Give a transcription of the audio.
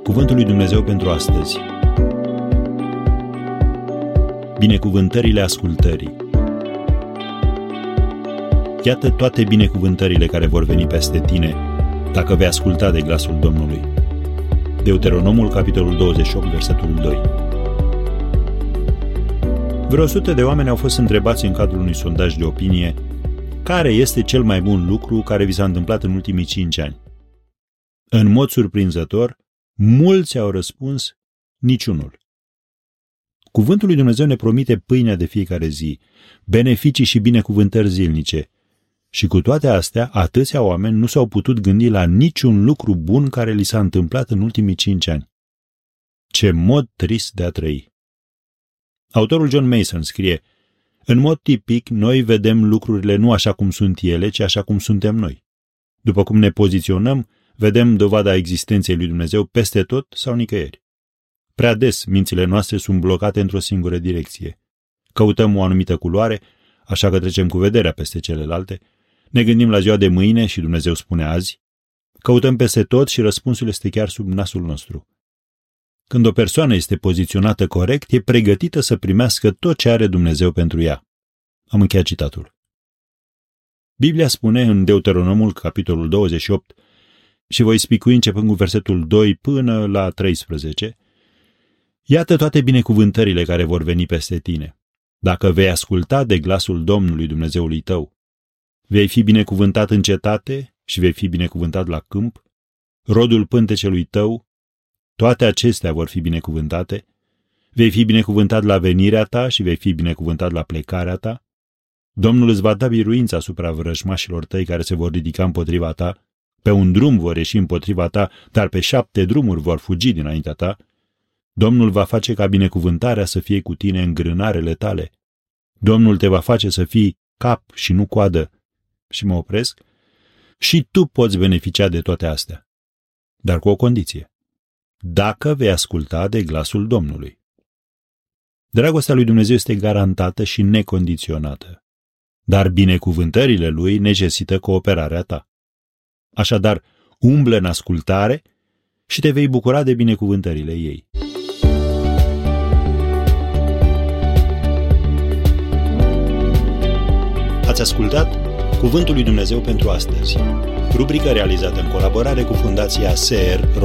Cuvântul lui Dumnezeu pentru astăzi. Binecuvântările ascultării. Iată toate binecuvântările care vor veni peste tine dacă vei asculta de glasul Domnului. Deuteronomul, capitolul 28, versetul 2. Vreo 100 de oameni au fost întrebați în cadrul unui sondaj de opinie care este cel mai bun lucru care vi s-a întâmplat în ultimii 5 ani. În mod surprinzător, mulți au răspuns niciunul. Cuvântul lui Dumnezeu ne promite pâinea de fiecare zi, beneficii și binecuvântări zilnice. Și cu toate astea, atâția oameni nu s-au putut gândi la niciun lucru bun care li s-a întâmplat în ultimii 5 ani. Ce mod trist de a trăi! Autorul John Mason scrie: în mod tipic, noi vedem lucrurile nu așa cum sunt ele, ci așa cum suntem noi. După cum ne poziționăm, vedem dovada existenței lui Dumnezeu peste tot sau nicăieri. Prea des, mințile noastre sunt blocate într-o singură direcție. Căutăm o anumită culoare, așa că trecem cu vederea peste celelalte, ne gândim la ziua de mâine și Dumnezeu spune azi, căutăm peste tot și răspunsul este chiar sub nasul nostru. Când o persoană este poziționată corect, e pregătită să primească tot ce are Dumnezeu pentru ea. Am încheiat citatul. Biblia spune în Deuteronomul, capitolul 28, și voi spicui începând cu versetul 2 până la 13, iată toate binecuvântările care vor veni peste tine. Dacă vei asculta de glasul Domnului Dumnezeului tău, vei fi binecuvântat în cetate și vei fi binecuvântat la câmp, rodul pântecelui tău, toate acestea vor fi binecuvântate, vei fi binecuvântat la venirea ta și vei fi binecuvântat la plecarea ta, Domnul îți va da biruință asupra vrăjmașilor tăi care se vor ridica împotriva ta, pe un drum vor ieși împotriva ta, dar pe 7 drumuri vor fugi dinaintea ta, Domnul va face ca binecuvântarea să fie cu tine în grânarele tale, Domnul te va face să fii cap și nu coadă, și mă opresc, și tu poți beneficia de toate astea, dar cu o condiție: dacă vei asculta de glasul Domnului. Dragostea lui Dumnezeu este garantată și necondiționată, dar binecuvântările lui necesită cooperarea ta. Așadar, umblă în ascultare și te vei bucura de binecuvântările ei. Ați ascultat Cuvântul lui Dumnezeu pentru astăzi, rubrica realizată în colaborare cu Fundația SER